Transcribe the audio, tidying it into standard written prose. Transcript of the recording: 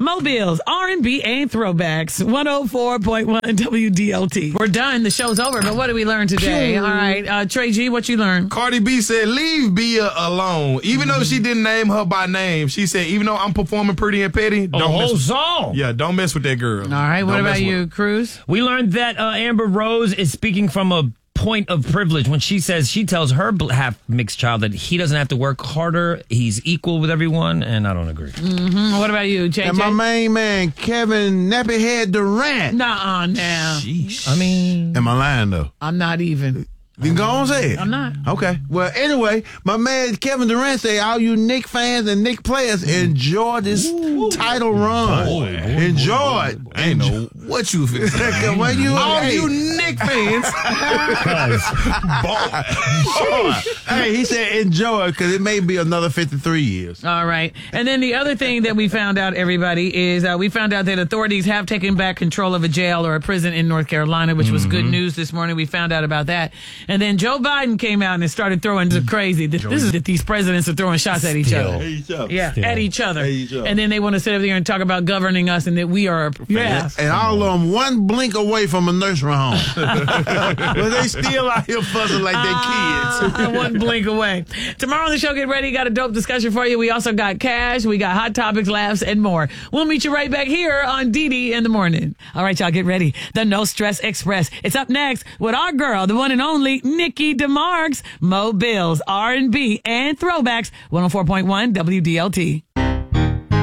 Mobiles, R&B, and throwbacks. 104.1 WDLT. We're done. The show's over, but what did we learn today? All right, Trey G, what you learned? Cardi B said, leave Bia alone. Even though she didn't name her by name, she said, even though I'm performing Pretty and Petty, whole song. Yeah, don't mess with that girl. All right, what about you, Cruz? We learned that Amber Rose is speaking from a point of privilege when she says she tells her half-mixed child that he doesn't have to work harder, he's equal with everyone, and I don't agree. What about you, JJ? And my main man, Kevin Nappyhead Durant. Nuh-uh now. Sheesh. I mean... Am I lying, though? I'm not even. You can go on and say it. I'm not. Okay. Well, anyway, my man Kevin Durant say, all you Knicks fans and Knicks players, enjoy this title run. Enjoy it. I ain't know what you feel. All you Knicks fans. Hey, he said enjoy it because it may be another 53 years. All right. And then the other thing that we found out, everybody, is we found out that authorities have taken back control of a jail or a prison in North Carolina, which was good news this morning. We found out about that. And then Joe Biden came out and started throwing the crazy. This is that these presidents are throwing shots at each other. Yeah, at each other. And then they want to sit up there and talk about governing us and that we are. Yeah. And all of them one blink away from a nursery home. But they still out here fussing like they kids. One blink away. Tomorrow on the show, get ready. Got a dope discussion for you. We also got cash. We got hot topics, laughs, and more. We'll meet you right back here on DD in the morning. All right, y'all, get ready. The No Stress Express. It's up next with our girl, the one and only Nikki DeMarks. Mobiles, R&B, and throwbacks. 104.1 WDLT.